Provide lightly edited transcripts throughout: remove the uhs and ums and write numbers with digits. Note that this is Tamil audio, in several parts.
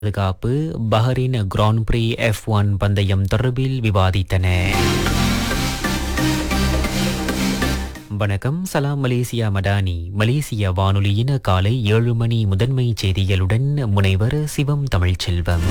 பாதுகாப்பு பஹ்ரைன் கிராண்ட் பிரீ F1 பந்தயம் தொடர்பில் விவாதித்தன. வணக்கம், சலாம் மலேசியா மடானி. மலேசிய வானொலியின் காலை 7 மணி முதன்மை செய்திகளுடன் முனைவர் சிவம் தமிழ்ச்செல்வம்.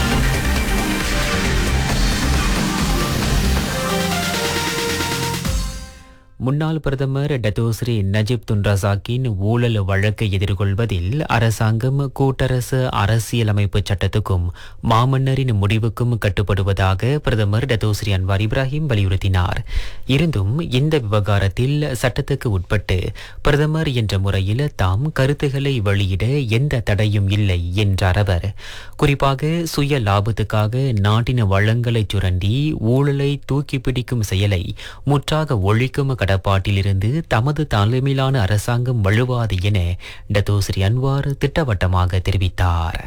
முன்னாள் பிரதமர் டத்தோஸ்ரீ நஜிப் துன் ரசாக்கின் ஊழல் வழக்கை எதிர்கொள்வதில் அரசாங்கம் கூட்டரசு அரசியலமைப்பு சட்டத்துக்கும் மாமன்னரின் முடிவுக்கும் கட்டுப்படுவதாக பிரதமர் டத்தோஸ்ரீ அன்வார் இப்ராஹிம் வலியுறுத்தினார். இருந்தும் இந்த விவகாரத்தில் சட்டத்துக்கு உட்பட்டு பிரதமர் என்ற முறையில் தாம் கருத்துக்களை வெளியிட எந்த தடையும் இல்லை என்றார் அவர். குறிப்பாக சுய லாபத்துக்காக நாட்டின் வளங்களை சுரண்டி ஊழலை தூக்கி பிடிக்கும் செயலை முற்றாக ஒழிக்கும் கடப்பாட்டிலிருந்து தமது தலைமையிலான அரசாங்கம் வழுவாது என டத்தோஸ்ரீ அன்வார் திட்டவட்டமாக தெரிவித்தார்.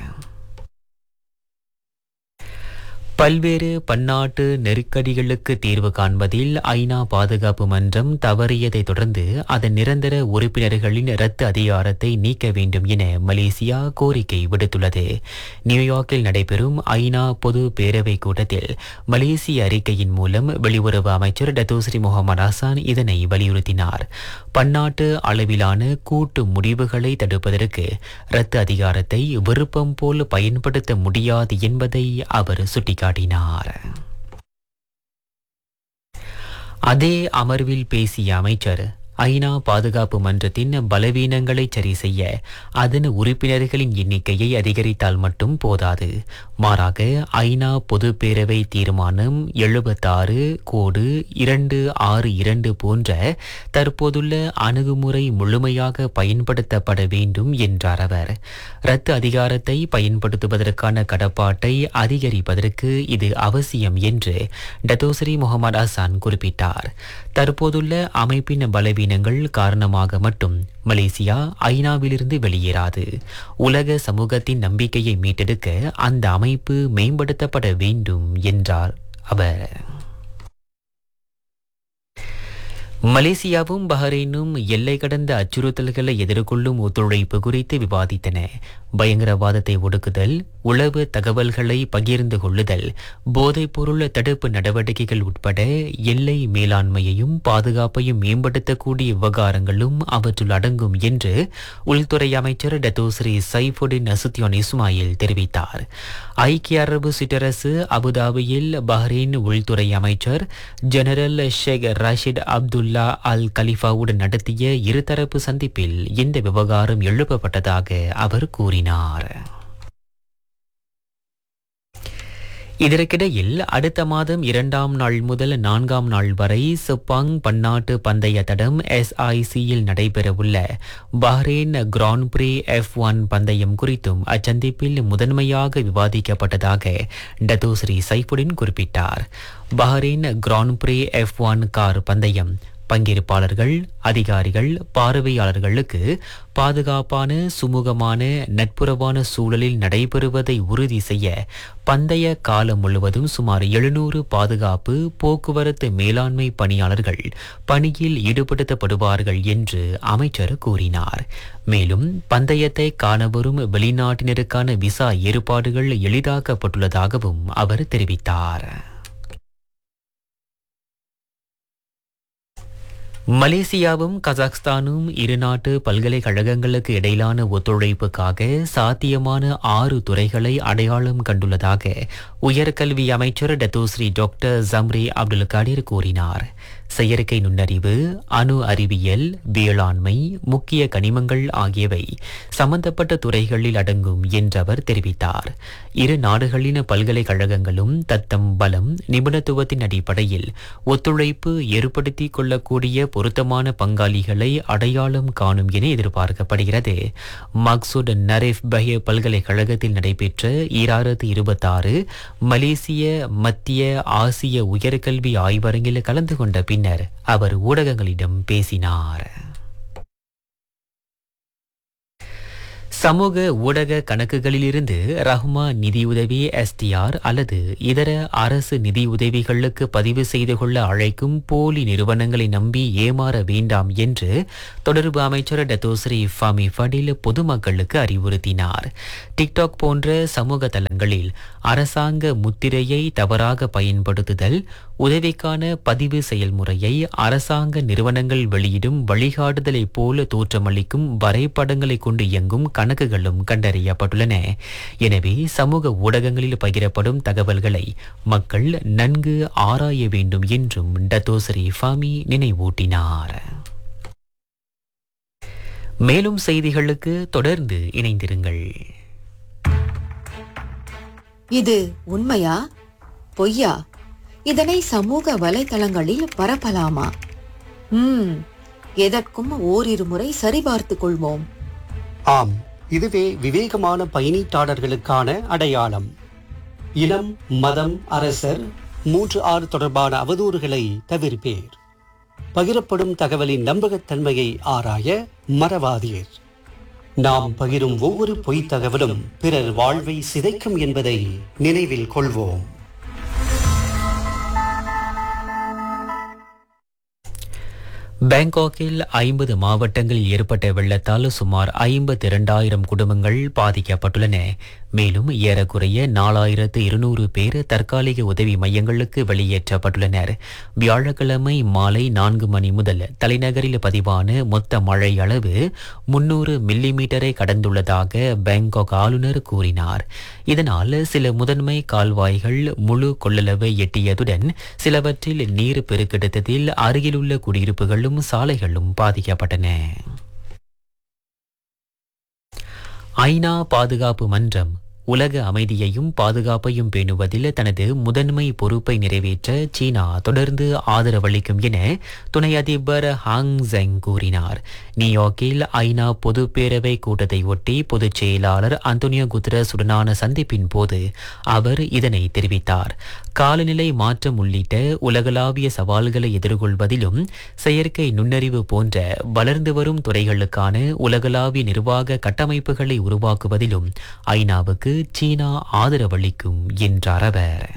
பல்வேறு பன்னாட்டு நெருக்கடிகளுக்கு தீர்வு காண்பதில் ஐநா பாதுகாப்பு மன்றம் தவறியதை தொடர்ந்து அதன் நிரந்தர உறுப்பினர்களின் ரத்து அதிகாரத்தை நீக்க வேண்டும் என மலேசியா கோரிக்கை விடுத்துள்ளது. நியூயார்க்கில் நடைபெறும் ஐநா பொது பேரவை கூட்டத்தில் மலேசிய அறிக்கையின் மூலம் வெளியுறவு அமைச்சர் டத்தோஸ்ரீ முகமது ஹசான் இதனை வலியுறுத்தினார். பன்னாட்டு அளவிலான கூட்டு முடிவுகளை தடுப்பதற்கு ரத்து அதிகாரத்தை விருப்பம் போல் பயன்படுத்த முடியாது என்பதை அவர் சுட்டிக்காட்டினார். அதே அமர்வில் பேசிய அமைச்சர், ஐநா பாதுகாப்பு மன்றத்தின் பலவீனங்களை சரி செய்ய அதன் உறுப்பினர்களின் எண்ணிக்கையை அதிகரித்தால் மட்டும் போதாது. மாறாக ஐநா பொது பேரவை தீர்மானம் 76/262 போன்ற தற்போதுள்ள அணுகுமுறை முழுமையாக பயன்படுத்தப்பட வேண்டும் என்றார் அவர். ரத்து அதிகாரத்தை பயன்படுத்துவதற்கான கடப்பாட்டை அதிகரிப்பதற்கு இது அவசியம் என்று டத்தோஸ்ரீ முகமது ஹசான் குறிப்பிட்டார். தற்போதுள்ள அமைப்பின் பலவீனங்கள் காரணமாக மட்டும் மலேசியா ஐநாவிலிருந்து வெளியேறாது. உலக சமூகத்தின் நம்பிக்கையை மீட்டெடுக்க அந்த அமைப்பு மேம்படுத்தப்பட வேண்டும் என்றார் அவர். மலேசியாவும் பஹ்ரைனும் எல்லை கடந்த அச்சுறுத்தல்களை எதிர்கொள்ளும் ஒத்துழைப்பு குறித்து விவாதித்தன. பயங்கரவாதத்தை ஒடுக்குதல், உளவு தகவல்களை பகிர்ந்து கொள்ளுதல், போதைப்பொருள் தடுப்பு நடவடிக்கைகள் உட்பட எல்லை மேலாண்மையையும் பாதுகாப்பையும் மேம்படுத்தக்கூடிய விவகாரங்களும் அவற்றுள் அடங்கும் என்று உள்துறை அமைச்சர் டத்தோஸ்ரீ சைஃபுடின் நசுத்தியோன் இஸ்மாயில் தெரிவித்தார். ஐக்கிய அரபு சிற்றரசு அபுதாபியில் பஹ்ரைன் உள்துறை அமைச்சர் ஜெனரல் ஷேக் ரஷித் அப்துல்லா அல் கலிஃபாவுடன் நடத்திய இருதரப்பு சந்திப்பில் இந்த விவகாரம் எழுப்பப்பட்டதாக அவர் கூறினார். இதற்கிடையில் அடுத்த மாதம் 2ஆம் நாள் முதல் 4ஆம் நாள் வரை செப்பாங் பன்னாட்டு பந்தய தடம் SICயில் நடைபெறவுள்ள பஹ்ரைன் கிராண்ட் பிரீ F1 பந்தயம் குறித்தும் அச்சந்திப்பில் முதன்மையாக விவாதிக்கப்பட்டதாக டத்தோஸ்ரீ சைஃபுடின் குறிப்பிட்டார். Bahrain grand free F1 car பந்தயம் பங்கேற்பாளர்கள், அதிகாரிகள், பார்வையாளர்களுக்கு பாதுகாப்பான, சுமூகமான, நட்புறவான சூழலில் நடைபெறுவதை உறுதி செய்ய பந்தய காலம் முழுவதும் சுமார் 700 பாதுகாப்பு, போக்குவரத்து மேலாண்மை பணியாளர்கள் பணியில் ஈடுபடுத்தப்படுவார்கள் என்று அமைச்சர் கூறினார். மேலும் பந்தயத்தை காணவரும் வெளிநாட்டினருக்கான விசா ஏற்பாடுகள் எளிதாக்கப்பட்டுள்ளதாகவும் அவர் தெரிவித்தார். மலேசியாவும் கஜகஸ்தானும் இருநாட்டு பல்கலைக்கழகங்களுக்கு இடையிலான ஒத்துழைப்புக்காக சாத்தியமான 6 துறைகளை அடையாளம் கண்டுள்ளதாக உயர்கல்வி அமைச்சர் Datuk Seri doctor Zambry Abdul Kadir கூறினார். செயற்கை நுண்ணறிவு, அணு அறிவியல், வேளாண்மை, முக்கிய கனிமங்கள் ஆகியவை சம்பந்தப்பட்ட துறைகளில் அடங்கும் என்றவர் தெரிவித்தார். இரு நாடுகளின் பல்கலைக்கழகங்களும் தத்தம் பலம், நிபுணத்துவத்தின் அடிப்படையில் ஒத்துழைப்பு ஏற்படுத்திக் கொள்ளக்கூடிய பொருத்தமான பங்காளிகளை அடையாளம் காணும் என எதிர்பார்க்கப்படுகிறது. மக்சூட் நரேஃப் பஹே பல்கலைக்கழகத்தில் நடைபெற்ற 2026 மலேசிய மத்திய ஆசிய உயர்கல்வி ஆய்வரங்கில் கலந்து கொண்ட பின்னர் அவர் ஊடகங்களிடம் பேசினார். சமூக ஊடக கணக்குகளிலிருந்து ரஹ்மா நிதியுதவி எஸ்டிஆர் அல்லது இதர அரசு நிதியுதவிகளுக்கு பதிவு செய்து கொள்ள அழைக்கும் போலி நிறுவனங்களை நம்பி ஏமாற வேண்டாம் என்று தொடர்பு அமைச்சர் டத்தோஸ்ரீ ஃபாமி ஃபடில் பொதுமக்களுக்கு அறிவுறுத்தினார். டிக்டாக் போன்ற சமூக தளங்களில் அரசாங்க முத்திரையை தவறாக பயன்படுத்துதல், உதவிக்கான பதிவு செயல்முறையை அரசாங்க நிறுவனங்கள் வெளியிடும் வழிகாட்டுதலை போல தோற்றமளிக்கும் வரைபடங்களை கொண்டு இயங்கும் கணக்குகளும் கண்டறியப்பட்டுள்ளன. எனவே சமூக ஊடகங்களில் பகிரப்படும் தகவல்களை மக்கள் நன்கு ஆராய வேண்டும் என்றும் டத்தோஸ்ரீ ஃபாமி நினைவூட்டினார். மேலும் செய்திகளுக்கு தொடர்ந்து இணைந்திருங்கள். இது உண்மையா பொய்யா? இதனை சமூக வலைதளங்களில் பரப்பலாமா? எதற்கும் ஓரிரு முறை சரிபார்த்துக் கொள்வோம். ஆம், இதுவே விவேகமான பயணீட்டாளர்களுக்கான அடையாளம். இனம், மதம், அரசர் 3-6 தொடர்பான அவதூறுகளை தவிர்ப்பேர். பகிரப்படும் தகவலின் நம்பகத்தன்மையை ஆராய மறவாதீர். நாம் பகிரும் ஒவ்வொரு பொய்த் தகவலும் பிறர் வாழ்வை சிதைக்கும் என்பதை நினைவில் கொள்வோம். பாங்காக்கில் 50 மாவட்டங்களில் ஏற்பட்ட வெள்ளத்தால் சுமார் 52,000 குடும்பங்கள் பாதிக்கப்பட்டுள்ளன. மேலும் ஏறக்குறைய 4,200 பேர் தற்காலிக உதவி மையங்களுக்கு வெளியேற்றப்பட்டுள்ளனர். வியாழக்கிழமை மாலை 4 மணி முதல் தலைநகரில் பதிவான மொத்த மழை அளவு 300 மில்லிமீட்டரை கடந்துள்ளதாக பாங்காக் ஆளுநர் கூறினார். இதனால் சில முதன்மை கால்வாய்கள் முழு கொள்ளளவை எட்டியதுடன் சிலவற்றில் நீர் பெருக்கெடுத்ததில் அருகிலுள்ள குடியிருப்புகளும் சாலைகளும் பாதிக்கப்பட்டன. ஐநா பாதுகாப்பு மன்றம் உலக அமைதியையும் பாதுகாப்பையும் பேணுவதில் தனது முதன்மை பொறுப்பை நிறைவேற்ற சீனா தொடர்ந்து ஆதரவளிக்கும் என துணை அதிபர் ஹாங் ஜெங் கூறினார். நியூயார்க்கில் ஐநா பொதுப்பேரவை கூட்டத்தை ஒட்டி பொதுச் செயலாளர் அந்தோனியோ குத்ரஸுடனான சந்திப்பின் போது அவர் இதனை தெரிவித்தார். காலநிலை மாற்றம் உள்ளிட்ட உலகளாவிய சவால்களை எதிர்கொள்வதிலும் செயற்கை நுண்ணறிவு போன்ற வளர்ந்து வரும் துறைகளுக்கான உலகளாவிய நிர்வாக கட்டமைப்புகளை உருவாக்குவதிலும் ஐநாவுக்கு சீனா ஆதரவளிக்கும் என்றார் அவர்.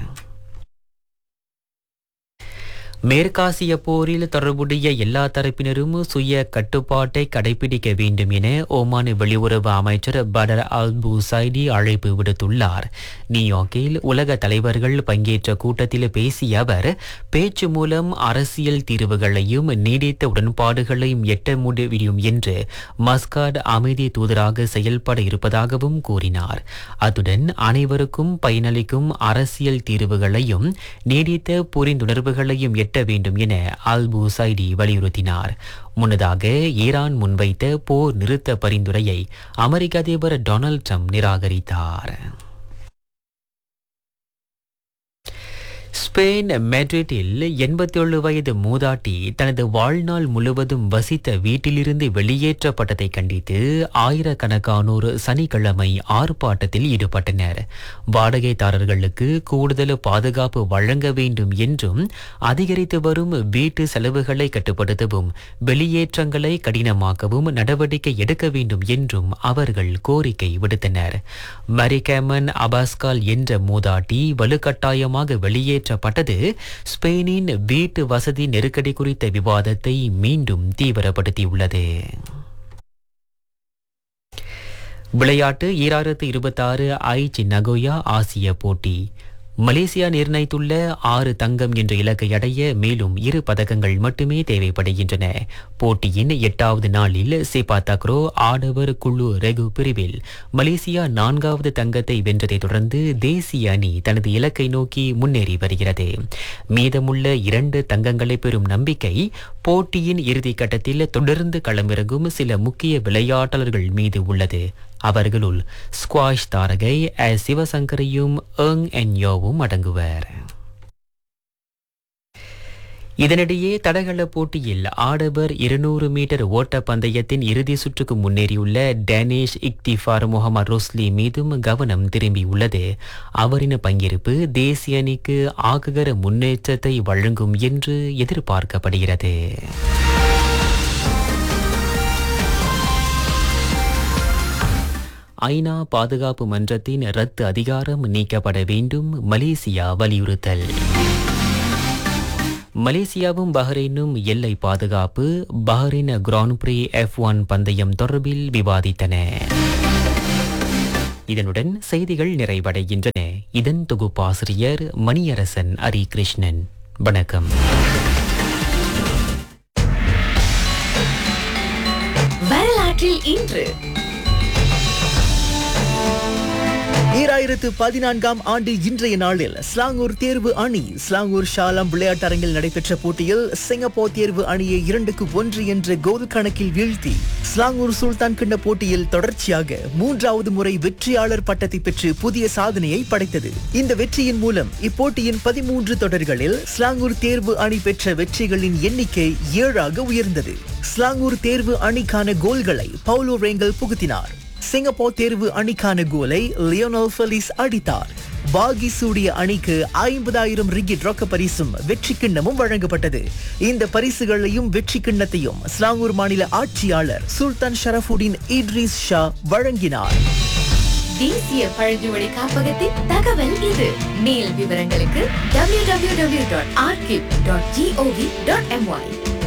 மேற்காசிய போரில் தொடர்புடைய எல்லா தரப்பினரும் சுய கட்டுப்பாட்டை கடைபிடிக்க வேண்டும் என ஓமான் வெளியுறவு அமைச்சர் படர் அல் புசைடி அழைப்பு விடுத்துள்ளார். நியூயார்க்கில் உலக தலைவர்கள் பங்கேற்ற கூட்டத்தில் பேசிய அவர், பேச்சு மூலம் அரசியல் தீர்வுகளையும் நீடித்த உடன்பாடுகளையும் எட்ட முடியும் என்று மஸ்காட் அமைதி தூதராக செயல்பட இருப்பதாகவும் கூறினார். அத்துடன் அனைவருக்கும் பயனளிக்கும் அரசியல் தீர்வுகளையும் நீடித்த புரிந்துணர்வுகளையும் எட்ட வேண்டும் என அல் புசைடி வலியுறுத்தினார். முன்னதாக ஈரான் முன்வைத்த போர் நிறுத்த பரிந்துரையை அமெரிக்க அதிபர் டொனால்ட் ட்ரம்ப் நிராகரித்தார். ஸ்பெயின் மேட்ரிட்டில் 87 வயது மூதாட்டி தனது வாழ்நாள் முழுவதும் வசித்த வீட்டிலிருந்து வெளியேற்றப்பட்டதை கண்டித்து ஆயிரக்கணக்கானோர் சனிக்கிழமை ஆர்ப்பாட்டத்தில் ஈடுபட்டனர். வாடகைதாரர்களுக்கு கூடுதல் பாதுகாப்பு வழங்க வேண்டும் என்றும் அதிகரித்து வரும் வீட்டு செலவுகளை கட்டுப்படுத்தவும் வெளியேற்றங்களை கடினமாக்கவும் நடவடிக்கை எடுக்க வேண்டும் என்றும் அவர்கள் கோரிக்கை விடுத்தனர். மரிகேமன் அபாஸ்கால் என்ற மூதாட்டி வலுக்கட்டாயமாக வெளியேற்றப்பட்டது ஸ்பெயினின் வீட்டு வசதி நெருக்கடி குறித்த விவாதத்தை மீண்டும் தீவிரப்படுத்தியுள்ளது. விளையாட்டு 2026 ஐச்சி நகோயா ஆசிய போட்டி. மலேசியா நிர்ணயித்துள்ள 6 தங்கம் என்ற இலக்கை அடைய மேலும் 2 பதக்கங்கள் மட்டுமே தேவைப்படுகின்றன. போட்டியின் 8வது நாளில் செபா தக்ரோ ஆடவர் குழு ரெகு பிரிவில் மலேசியா 4வது தங்கத்தை வென்றதை தொடர்ந்து தேசிய அணி தனது இலக்கை நோக்கி முன்னேறி வருகிறது. மீதமுள்ள 2 தங்கங்களை பெறும் நம்பிக்கை போட்டியின் இறுதிக்கட்டத்தில் தொடர்ந்து களமிறங்கும் சில முக்கிய விளையாட்டாளர்கள் மீது உள்ளது. அவர்களுள் ஸ்குவாஷ் தாரகை சிவசங்கரையும் என்யோவும் அடங்குவர். இதனிடையே தடகள போட்டியில் ஆடவர் 200 மீட்டர் ஓட்ட பந்தயத்தின் இறுதி சுற்றுக்கு முன்னேறியுள்ள டேனிஷ் இக்திஃபார் முகமது ரோஸ்லி மீதும் கவனம் திரும்பியுள்ளது. அவரின் பங்கேற்பு தேசிய அணிக்கு ஆக்ககர முன்னேற்றத்தை வழங்கும் என்று எதிர்பார்க்கப்படுகிறது. ஐநா பாதுகாப்பு மன்றத்தின் ரத்து அதிகாரம் நீக்கப்பட வேண்டும், மலேசியா வலியுறுத்தல். மலேசியாவும் பஹ்ரைனும் எல்லை பாதுகாப்பு, பஹ்ரைன் கிராண்ட் பிரீ F1 பந்தயம் தொடர்பில் விவாதித்தன. இதனுடன் செய்திகள் நிறைவடைகின்றன. இதன் தொகுப்பாசிரியர் மணியரசன் ஹரிகிருஷ்ணன். வணக்கம். வரலாற்றில் இன்று 2014 ஆண்டு இன்றைய நாளில் ஸ்லாங்கூர் தேர்வு அணி ஸ்லாங்கூர் ஷாலாம் விளையாட்டரங்கில் நடைபெற்ற போட்டியில் சிங்கப்பூர் தேர்வு அணியை 2-1 என்ற கோல் கணக்கில் வீழ்த்தி ஸ்லாங்கூர் சுல்தான் கிண்ண போட்டியில் தொடர்ச்சியாக 3வது முறை வெற்றியாளர் பட்டத்தை பெற்று புதிய சாதனையை படைத்தது. இந்த வெற்றியின் மூலம் இப்போட்டியின் 13 தொடர்களில் ஸ்லாங்கூர் தேர்வு அணி பெற்ற வெற்றிகளின் எண்ணிக்கை 7ஆக உயர்ந்தது. ஸ்லாங்கூர் தேர்வு அணிக்கான கோல்களை பவுலோ ரேங்கல் புகுத்தினார். சிங்கப்பூர் தேர்வு அணிக்கான கோலை லியோனல் ஃபெலிஸ் அடித்தார். பாகி சூடிய அணிக்கு 50,000 ரிங்கிட் ரொக்க பரிசும் வெற்றி கிண்ணமும் வழங்கப்பட்டது. இந்த பரிசுகளையும் வெற்றி கிண்ணத்தையும் ஸ்லாங்கூர் மாநில ஆட்சியாளர் சுல்தான் ஷரஃபுடின் இட்ரிஸ் ஷா வழங்கினார். தேசிய பழங்குடி காப்பகத்தின் தகவல் இது. மேல் விவரங்களுக்கு www.archive.gov.my